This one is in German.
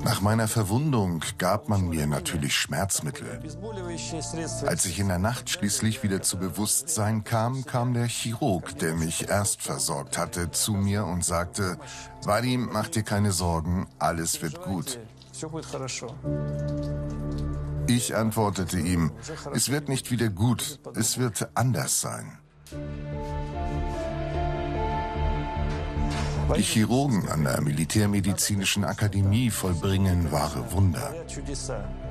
Nach meiner Verwundung gab man mir natürlich Schmerzmittel. Als ich in der Nacht schließlich wieder zu Bewusstsein kam, kam der Chirurg, der mich erst versorgt hatte, zu mir und sagte: Vadim, mach dir keine Sorgen, alles wird gut. Ich antwortete ihm: Es wird nicht wieder gut, es wird anders sein. Die Chirurgen an der Militärmedizinischen Akademie vollbringen wahre Wunder.